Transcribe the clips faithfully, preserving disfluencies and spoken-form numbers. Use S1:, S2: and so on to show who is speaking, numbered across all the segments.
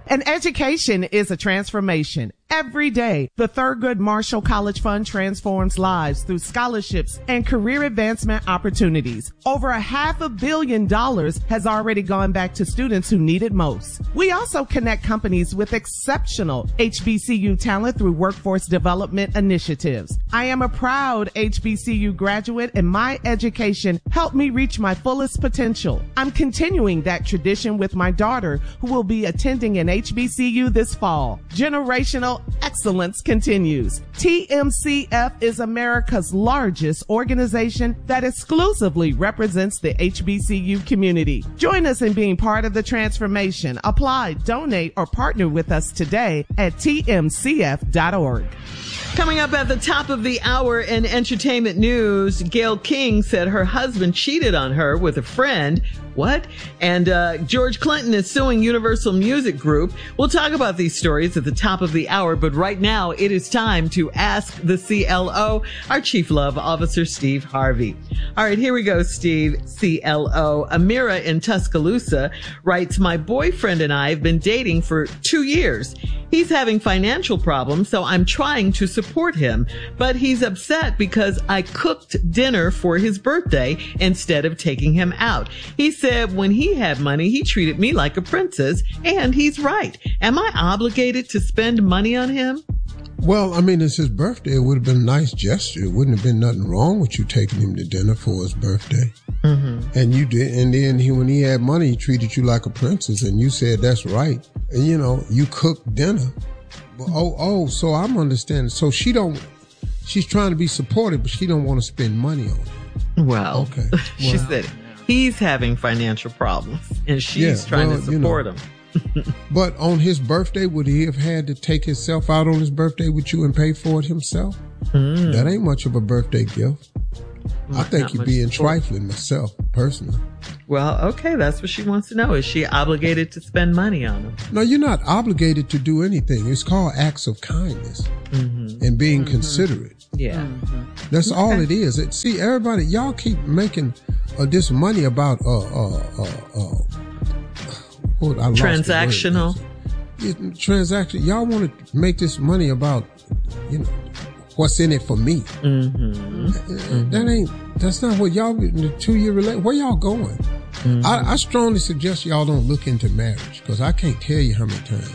S1: An education is a transformation. Every day, the Thurgood Marshall College Fund transforms lives through scholarships and career advancement opportunities. Over a half a billion dollars has already gone back to students who need it most. We also connect companies with exceptional H B C U talent through workforce development initiatives. I am a proud H B C U graduate, and my education helped me reach my fullest potential. I'm continuing that tradition with my daughter, who will be attending an H B C U this fall. Generational excellence continues. T M C F is America's largest organization that exclusively represents the H B C U community. Join us in being part of the transformation. Apply, donate, or partner with us today at T M C F dot org.
S2: Coming up at the top of the hour in entertainment news, Gayle King said her husband cheated on her with a friend. What? And uh, George Clinton is suing Universal Music Group. We'll talk about these stories at the top of the hour, but right now it is time to ask the C L O, our Chief Love Officer, Steve Harvey. All right, here we go, Steve. C L O. Amira in Tuscaloosa writes, my boyfriend and I have been dating for two years. He's having financial problems, so I'm trying to support him, but he's upset because I cooked dinner for his birthday instead of taking him out. He said when he had money, he treated me like a princess, and he's right. Am I obligated to spend money on him?
S3: Well, I mean, it's his birthday. It would have been a nice gesture. It wouldn't have been nothing wrong with you taking him to dinner for his birthday. Mm-hmm. And you did. And then he, when he had money, he treated you like a princess, and you said that's right. And, you know, you cooked dinner. But, oh, oh, so I'm understanding. So she don't, she's trying to be supportive, but she don't want to spend money on it.
S2: Well,
S3: okay.
S2: She
S3: Well,
S2: said he's having financial problems, and she's
S3: Yeah,
S2: trying
S3: well,
S2: to support
S3: you know.
S2: him.
S3: But on his birthday, would he have had to take himself out on his birthday with you and pay for it himself? Mm. That ain't much of a birthday gift.
S2: Not,
S3: I think you're being trifling myself, personally.
S2: Well, okay, that's what she wants to know. Is she obligated to spend money on him?
S3: No, you're not obligated to do anything. It's called acts of kindness mm-hmm. and being mm-hmm. considerate.
S2: Yeah.
S3: Mm-hmm. That's okay. all it is. It, see, everybody, y'all keep making uh, this money about uh, uh, uh, uh, what, I lost
S2: transactional.
S3: It, transaction. Y'all want to make this money about, you know, what's in it for me. Mm-hmm. Mm-hmm. That ain't, that's not what y'all, in the two-year relationship, where y'all going? Mm-hmm. I, I strongly suggest y'all don't look into marriage, because I can't tell you how many times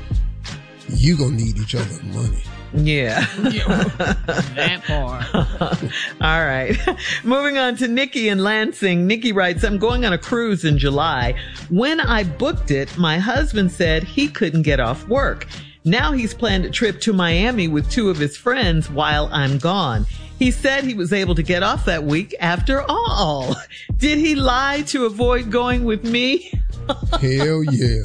S3: you gonna need each other's money.
S2: Yeah.
S4: That part.
S2: All right. Moving on to Nikki in Lansing. Nikki writes, I'm going on a cruise in July. When I booked it, my husband said he couldn't get off work. Now he's planned a trip to Miami with two of his friends while I'm gone. He said he was able to get off that week after all. Did he lie to avoid going with me?
S3: Hell yeah.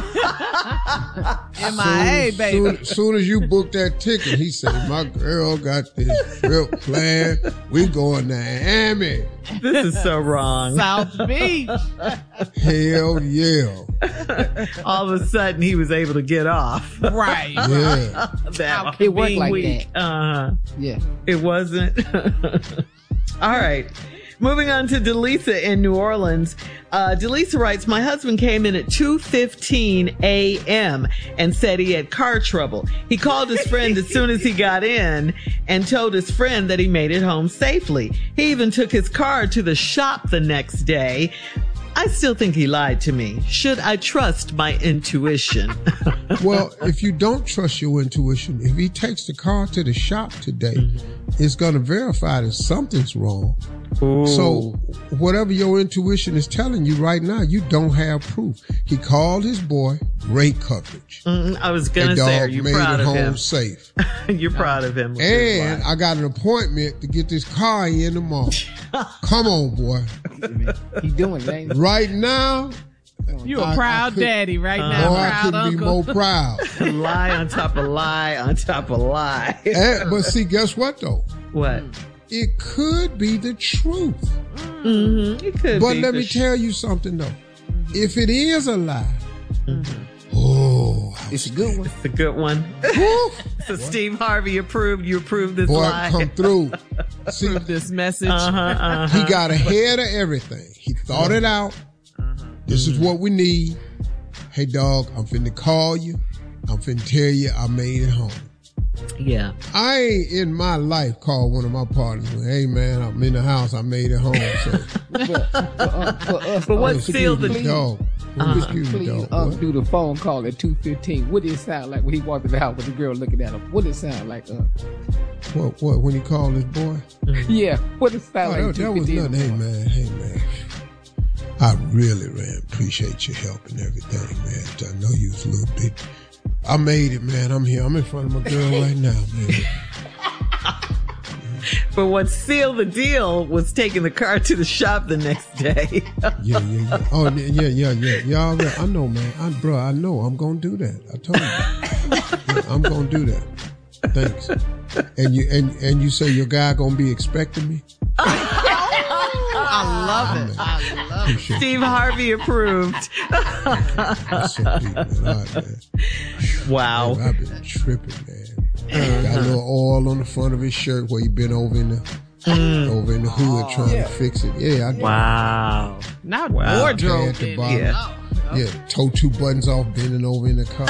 S1: M I A, baby.
S3: Soon, soon as you book that ticket, he said, my girl got this trip planned. We going to Miami.
S2: This is so wrong.
S1: South Beach.
S3: Hell yeah.
S2: All of a sudden, he was able to get off.
S1: Right.
S3: Yeah.
S2: That
S4: It worked like
S2: week.
S4: that.
S2: Uh-huh.
S4: Yeah.
S2: It wasn't. All right. Moving on to Delisa in New Orleans. Uh, Delisa writes, my husband came in at two fifteen a.m. and said he had car trouble. He called his friend as soon as he got in and told his friend that he made it home safely. He even took his car to the shop the next day. I still think he lied to me. Should I trust my intuition?
S3: Well, if you don't trust your intuition, if he takes the car to the shop today, mm-hmm. it's going to verify that something's wrong. Ooh. So whatever your intuition is telling you right now, you don't have proof. He called his boy, great coverage.
S2: Mm, I was going to say, are you proud of him?
S3: Made it home safe.
S2: You're proud of him.
S3: And I got an appointment to get this car in tomorrow. Come on, boy.
S4: He doing it, ain't he?
S3: Right now,
S1: You a
S3: I,
S1: proud
S3: I could,
S1: daddy right
S2: uh,
S1: now.
S3: Boy, I
S1: Proud
S3: couldn't
S1: uncle.
S3: be more proud.
S2: Lie on top of lie on top of lie.
S3: And, but see, guess what though?
S2: What?
S3: It could be the truth.
S2: Mm-hmm. It could
S3: but
S2: be.
S3: let me
S2: sh-
S3: tell you something though. If it is a lie, mm-hmm. oh,
S4: It's a good one.
S2: It's a good one. So Steve Harvey approved. You approved this
S3: boy,
S2: lie.
S3: come through. See,
S1: This message.
S2: Uh-huh, uh-huh.
S3: he got ahead of everything. He thought it out.
S2: Uh-huh.
S3: This is what we need. hey, dog, I'm finna call you. I'm finna tell you I made it home.
S2: Yeah.
S3: I ain't in my life called one of my partners with, hey, man, I'm in the house. I made it home. So.
S4: but, but, uh, for us,
S2: but what
S4: uh,
S2: sealed the
S3: dog?
S4: Uh-huh.
S3: Excuse me,
S4: Please
S3: dog.
S4: undo the phone call at two fifteen. What did it sound like when he walked in the house with the girl looking at him? What did it sound like? Uh,
S3: what, what, when he called his boy?
S4: yeah, what did it sound
S3: Oh,
S4: like?
S3: that, that was nothing. Hey, man, hey, man. I really, man, appreciate your help and everything, man. I know you was a little bit. I made it, man. I'm here. I'm in front of my girl right now, man.
S2: But what sealed the deal was taking the car to the shop the next day.
S3: yeah, yeah, yeah. Oh, yeah, yeah, yeah. Yeah, I know, man. I, bro, I know. I'm going to do that. I told you. Yeah, I'm going to do that. Thanks. And you and, and you say your guy going to be expecting me?
S1: I love it. I love it.
S2: Steve Harvey approved.
S3: That's so deep, man. All right, man.
S2: Wow.
S3: Man, I've been tripping, man. Uh-huh. Got a little oil on the front of his shirt where he been over in the mm. over in the hood oh, trying yeah. to fix it. Yeah, I did.
S2: Wow.
S1: Not
S2: wow.
S1: wardrobe.
S3: At the bottom. Yeah. Oh, okay. Yeah, toe two buttons off, bending over in the car.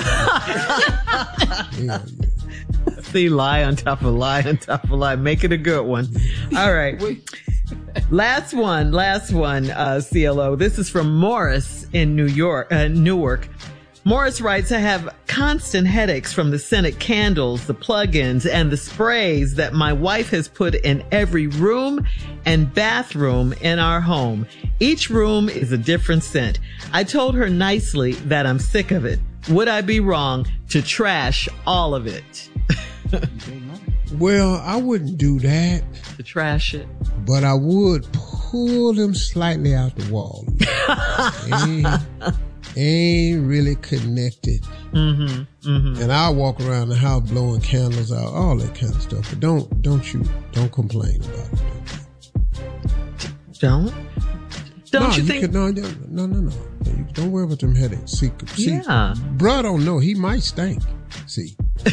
S3: yeah, yeah.
S2: See, lie on top of lie on top of lie. Make it a good one. All right. Last one, last one, uh, C L O. This is from Morris in New York, uh, Newark. Morris writes, I have constant headaches from the scented candles, the plug-ins, and the sprays that my wife has put in every room and bathroom in our home. Each room is a different scent. I told her nicely that I'm sick of it. Would I be wrong to trash all of it?
S3: Well, I wouldn't do that.
S2: To trash it?
S3: But I would pull them slightly out the wall. ain't, ain't really connected.
S2: Mm-hmm, mm-hmm.
S3: And I walk around the house blowing candles out, all that kind of stuff. But don't, don't you, don't complain about it.
S2: Don't? Don't
S3: no,
S2: you,
S3: you
S2: think?
S3: Could, no, no, no, no. You don't worry about them headaches. See, see,
S2: yeah.
S3: Bruh don't know. He might stink. See.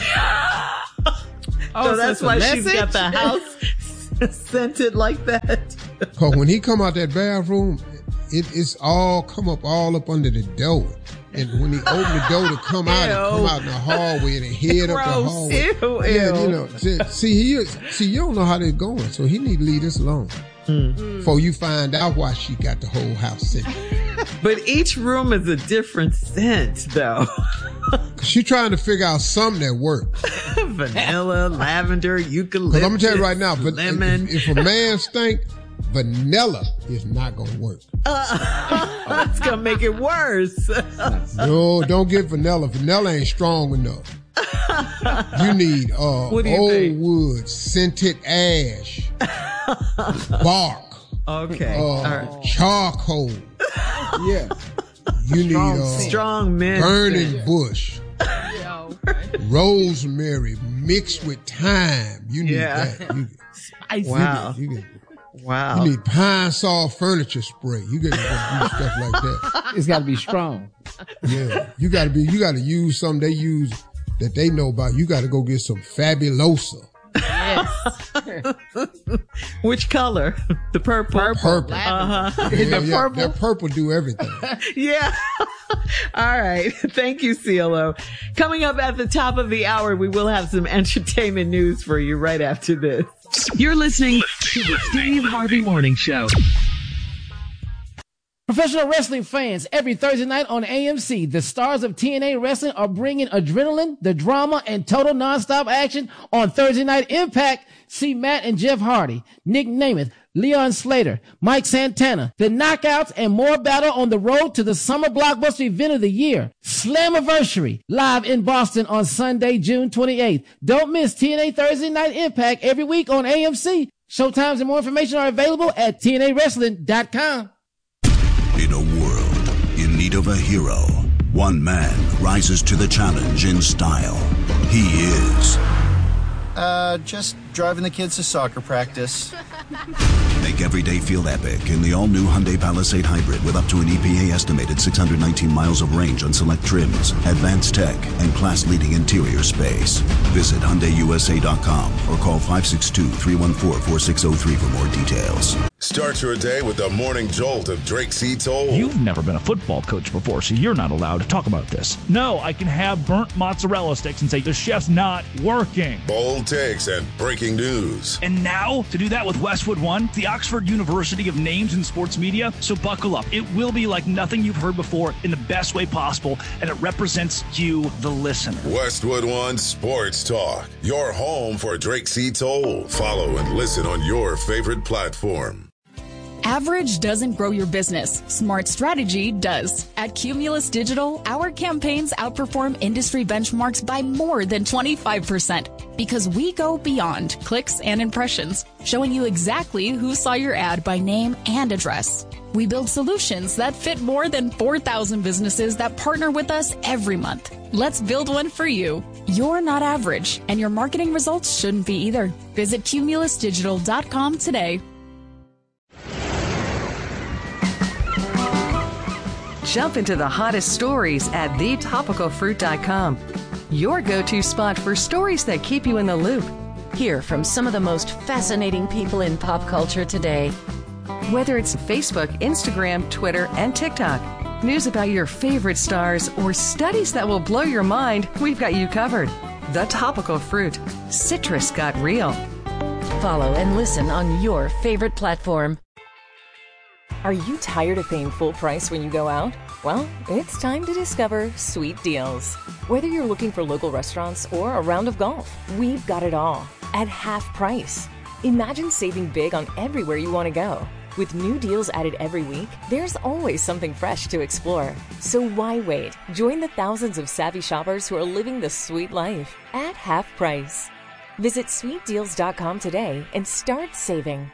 S2: Oh, so that's why she's got the house scented like that.
S3: Cause when he come out that bathroom, it, it's all come up all up under the door. And when he open the door to come out, it come out in the hallway and it head up the hallway.
S2: Ew,
S3: yeah,
S2: ew.
S3: you know. See, see, he is, see, you don't know how they're going, so he need to leave this alone. Mm. Before you find out why she got the whole house scented.
S2: But each room is a different scent, though.
S3: She trying to figure out something that works.
S2: Vanilla, lavender, eucalyptus,
S3: Because I'm going to tell you right now, but
S2: lemon.
S3: If, if a man stink, vanilla is not going to work.
S2: Uh, it's going to make it worse.
S3: No, don't get vanilla. Vanilla ain't strong enough. You need uh,
S2: what do you
S3: old
S2: think?
S3: wood, scented ash, bark,
S2: okay,
S3: uh,
S2: all right.
S3: charcoal.
S4: Yeah.
S3: You need
S2: strong,
S3: uh,
S2: strong men
S3: burning
S2: scent.
S3: bush,
S4: Yeah, okay.
S3: rosemary mixed with thyme. You need
S2: Yeah.
S3: that. You,
S1: Spicy.
S2: Wow.
S3: you, get,
S2: Wow.
S3: you need pine saw furniture spray. You got to do stuff like that.
S4: It's got to be strong.
S3: Yeah, you got to be. You got to use something they use that they know about. You got to go get some Fabulosa.
S1: Yes.
S2: Which color? The purple.
S3: Purple.
S2: Uh-huh.
S3: Yeah,
S2: the
S3: yeah,
S2: purple.
S3: that purple do everything.
S2: Yeah. All right. Thank you, C L O. Coming up at the top of the hour, we will have some entertainment news for you right after this.
S5: You're listening to the Steve Harvey Morning Show.
S4: Professional wrestling fans, every Thursday night on A M C, the stars of T N A Wrestling are bringing adrenaline, the drama, and total nonstop action on Thursday Night Impact. See Matt and Jeff Hardy, Nick Namath, Leon Slater, Mike Santana, the Knockouts, and more battle on the road to the summer blockbuster event of the year, Slammiversary, live in Boston on Sunday, June twenty-eighth. Don't miss T N A Thursday Night Impact every week on A M C. Showtimes and more information are available at T N A wrestling dot com.
S6: In a world in need of a hero, one man rises to the challenge in style. He is...
S7: Uh, just driving the kids to soccer practice.
S6: Make every day feel epic in the all-new Hyundai Palisade Hybrid with up to an E P A-estimated six hundred nineteen miles of range on select trims, advanced tech, and class-leading interior space. Visit Hyundai U S A dot com or call five six two, three one four, four six zero three for more details.
S8: Start your day with the morning jolt of Drake C. Toll.
S5: You've never been a football coach before, so you're not allowed to talk about this. No, I can have burnt mozzarella sticks and say the chef's not working.
S8: Bold takes and breaking news.
S5: And now, to do that with Westwood One, the Oxford University of names in sports media. So buckle up. It will be like nothing you've heard before in the best way possible, and it represents you, the listener.
S8: Westwood One Sports Talk, your home for Drake C. Toll. Follow and listen on your favorite platform.
S9: Average doesn't grow your business. Smart strategy does. At Cumulus Digital, our campaigns outperform industry benchmarks by more than twenty-five percent because we go beyond clicks and impressions, showing you exactly who saw your ad by name and address. We build solutions that fit more than four thousand businesses that partner with us every month. Let's build one for you. You're not average, and your marketing results shouldn't be either. Visit cumulus digital dot com today.
S10: Jump into the hottest stories at the topical fruit dot com. Your go-to spot for stories that keep you in the loop.
S11: Hear from some of the most fascinating people in pop culture today.
S10: Whether it's Facebook, Instagram, Twitter, and TikTok, news about your favorite stars, or studies that will blow your mind, we've got you covered. The Topical Fruit. Citrus got real.
S11: Follow and listen on your favorite platform. Are you tired of paying full price when you go out? Well, it's time to discover Sweet Deals. Whether you're looking for local restaurants or a round of golf, we've got it all at half price. Imagine saving big on everywhere you want to go. With new deals added every week, there's always something fresh to explore. So why wait? Join the thousands of savvy shoppers who are living the sweet life at half price. Visit sweet deals dot com today and start saving.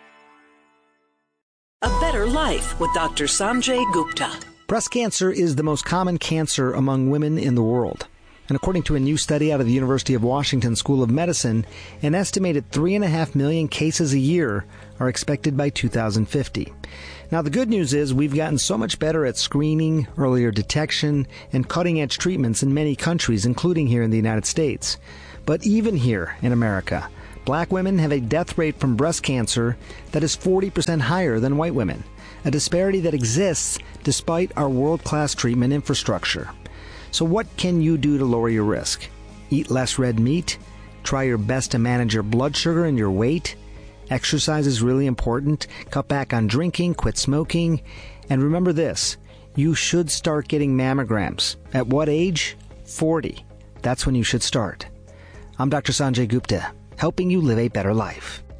S12: A Better Life with Doctor Sanjay Gupta.
S13: Breast cancer is the most common cancer among women in the world. And according to a new study out of the University of Washington School of Medicine, an estimated three and a half million cases a year are expected by two thousand fifty. Now, the good news is we've gotten so much better at screening, earlier detection, and cutting-edge treatments in many countries, including here in the United States. But even here in America, black women have a death rate from breast cancer that is forty percent higher than white women, a disparity that exists despite our world-class treatment infrastructure. So what can you do to lower your risk? Eat less red meat? Try your best to manage your blood sugar and your weight? Exercise is really important. Cut back on drinking, quit smoking. And remember this, you should start getting mammograms. At what age? forty. That's when you should start. I'm Doctor Sanjay Gupta, helping you live a better life.